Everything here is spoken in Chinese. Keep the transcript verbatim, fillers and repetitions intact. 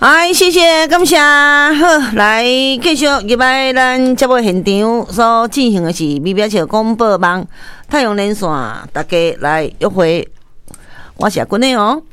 哎，谢谢感谢，好，来继续入来咱节目现场所进行的是米表桥广播网太阳连线，大家来约会，我是阿君的哦。